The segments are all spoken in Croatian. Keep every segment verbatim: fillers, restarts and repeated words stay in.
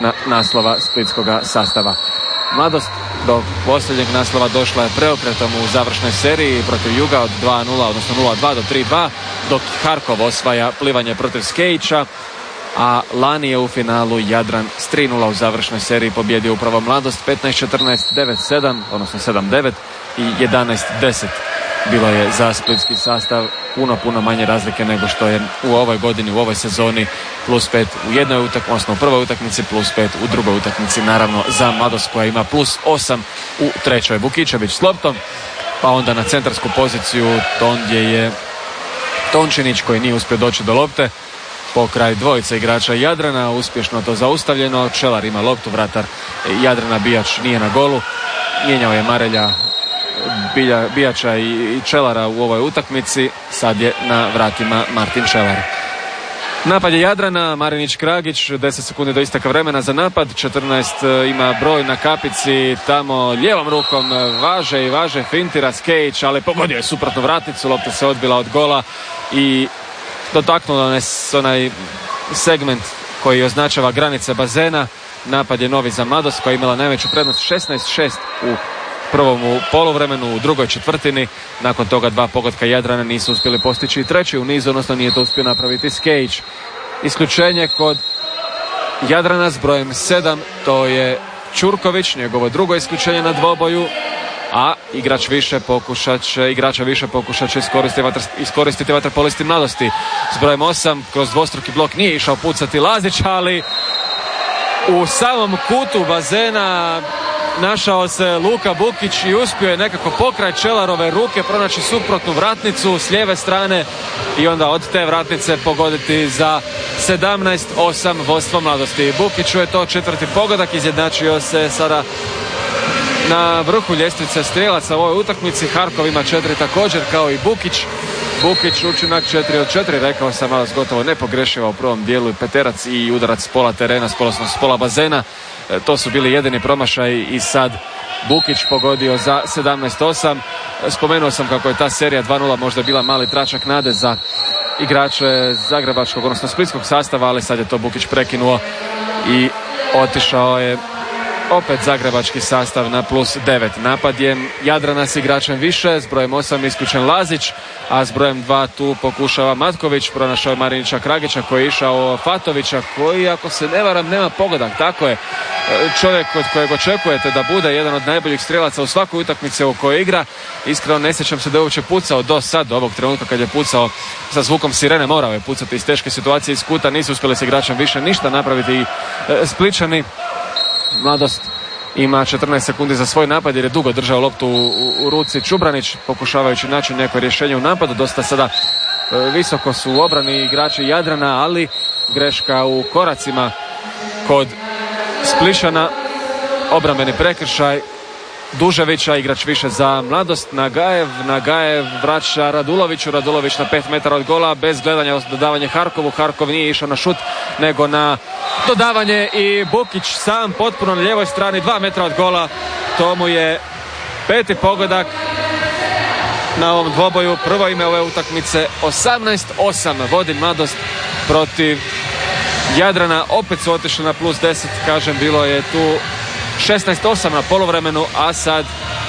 na naslova splitskog sastava. Mladost do posljednjeg naslova došla je preokretom u završnoj seriji protiv Juga od dva nula, odnosno nula dva do tri dva, dok Harkov osvaja plivanje protiv Skejića, a lani je u finalu Jadran s tri nula u završnoj seriji pobjedio upravo Mladost petnaest četrnaest, devet sedam, odnosno sedam devet i jedanaest deset. Bilo je za splitski sastav puno, puno manje razlike nego što je u ovoj godini, u ovoj sezoni, plus pet u jednoj utakmici, odnosno u prvoj utakmici, plus pet u drugoj utakmici, naravno za Mladost koja ima plus osam u trećoj. Vukičević s loptom, pa onda na centarsku poziciju ondje je Tončinić koji nije uspio doći do lopte. Pokraj dvojice igrača Jadrana, uspješno to zaustavljeno. Čelar ima loptu, vratar Jadrana Bijač nije na golu. Mijenjao je Marelja, Bilja, Bijača i, i Čelara u ovoj utakmici. Sad je na vratima Martin Čelar. Napad je Jadrana, Marinić Kragić, deset sekundi do isteka vremena za napad, četrnaest ima broj na kapici, tamo lijevom rukom važe i važe, fintira Skejić, ali pogodio je suprotnu vratnicu, lopta se odbila od gola i dotaknulo nas onaj segment koji označava granice bazena. Napad je novi za Mladost koja je imala najveću prednost šesnaest šest u prvom poluvremenu, u drugoj četvrtini. Nakon toga dva pogotka Jadrana nisu uspjeli postići i treći u nizu, odnosno nije to uspio napraviti Skejić. Isključenje kod Jadrana s brojem sedam, to je Ćurković, njegovo drugo isključenje na dvoboju, a igrač više pokušat će, igrača više pokušat će iskoristiti, vatr, iskoristiti vaterpolisti Mladosti. S brojem osam kroz dvostruki blok nije išao pucati Lazić, ali u samom kutu bazena našao se Luka Bukić i uspio je nekako pokraj Čelarove ruke pronaći suprotnu vratnicu s lijeve strane i onda od te vratnice pogoditi za sedamnaest osam vodstvo Mladosti. Bukiću je to četvrti pogodak, izjednačio se sada na vrhu ljestvice strijelaca u ovoj utakmici. Harkov ima četiri također kao i Bukić. Bukić učinak četiri od četiri, rekao sam, Mladost gotovo nepogrešiva u prvom dijelu, i peterac i udarac s pola terena, s pola, s pola bazena. E, to su bili jedini promašaj i sad Bukić pogodio za sedamnaest osam. Spomenuo sam kako je ta serija dva nula možda bila mali tračak nade za igrače zagrebačkog, odnosno splitskog sastava, ali sad je to Bukić prekinuo i otišao je opet zagrebački sastav na plus devet. Napad je Jadrana s igračem više, s brojem osam isključen Lazić, a s brojem dva tu pokušava Matković, pronašao je Marinića Kragića koji je išao Fatovića, koji, ako se ne varam, nema pogodak. Tako je, čovjek od kojeg očekujete da bude jedan od najboljih strijelaca u svakoj utakmici u kojoj igra. Iskreno ne sjećam se da je uopće pucao do sad, do ovog trenutka kad je pucao sa zvukom sirene. Morao je pucati iz teške situacije iz kuta, nisu uspjeli s igračem više ništa napraviti i e, Spličani. Mladost ima četrnaest sekundi za svoj napad jer je dugo držao loptu u, u, u ruci Čubranić, pokušavajući naći neko rješenje u napadu. Dosta sada e, visoko su u obrani igrači Jadrana, ali greška u koracima kod Splišana, obrambeni prekršaj Duževića, igrač više za Mladost. Nagajev, Nagajev vraća Raduloviću, Radulović na pet metara od gola, bez gledanja dodavanje Harkovu. Harkov nije išao na šut nego na dodavanje i Bukić sam potpuno na lijevoj strani, dva metra od gola. To mu je peti pogodak na ovom dvoboju, prvo ime ove utakmice. Osamnaest osam vodi Mladost protiv Jadrana, opet su otišli na plus deset, kažem, bilo je tu šesnaest osam na poluvremenu, a sad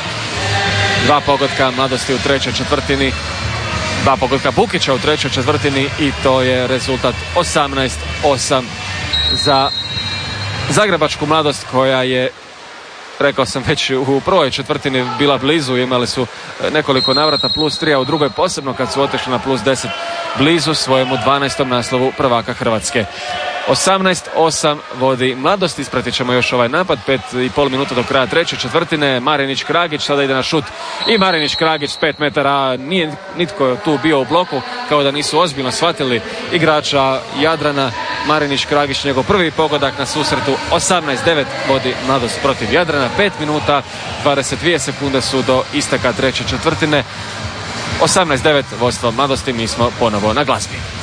dva pogotka Mladosti u trećoj četvrtini, dva pogotka Bukića u trećoj četvrtini i to je rezultat osamnaest osam za zagrebačku Mladost koja je, rekao sam već, u prvoj četvrtini bila blizu, imali su nekoliko navrata plus tri, a u drugoj posebno kad su otišli na plus deset blizu svojemu dvanaestom naslovu prvaka Hrvatske. osamnaest osam vodi Mladost, ispratit ćemo još ovaj napad, pet i pol minuta do kraja treće četvrtine. Marinić Kragić sada ide na šut i Marinić Kragić s pet metara, nije nitko tu bio u bloku, kao da nisu ozbiljno shvatili igrača Jadrana. Marinić Kragić, njegov prvi pogodak na susretu. Osamnaest devet vodi Mladost protiv Jadrana, pet minuta dvadeset dvije sekunde su do isteka treće četvrtine. osamnaest devet vodstvo Mladosti, mi smo ponovo na glazbi.